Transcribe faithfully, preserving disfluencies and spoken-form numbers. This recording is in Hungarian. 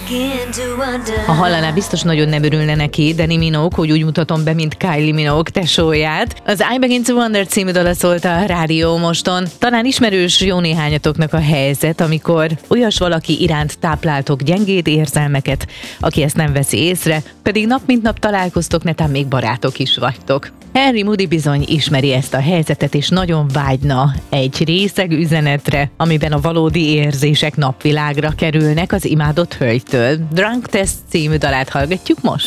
Ha hallaná, biztos nagyon nem örülne neki, Dannii Minogue, hogy úgy mutatom be, mint Kylie Minogue tesóját. Az I Begin to Wonder című dala szólt a Rádió Moston. Talán ismerős jó néhányatoknak a helyzet, amikor olyas valaki iránt tápláltok gyengéd érzelmeket, aki ezt nem veszi észre, pedig nap mint nap találkoztok, netán még barátok is vagytok. Henry Moody bizony ismeri ezt a helyzetet, és nagyon vágyna egy részeg üzenetre, amiben a valódi érzések napvilágra kerülnek az imádott hölgytől. Drunk Test című dalát hallgatjuk most.